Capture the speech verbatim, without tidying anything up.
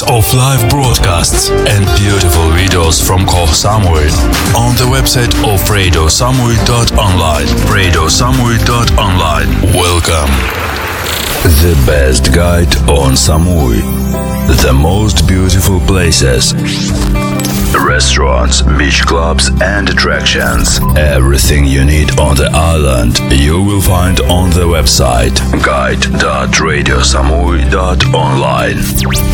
of live broadcasts and beautiful videos from Koh Samui on the website of radio samui dot online. radio samui dot online. Welcome. The best guide on Samui. The most beautiful places. Restaurants, beach clubs and attractions. Everything you need on the island you will find on the website guide dot radio samui dot online.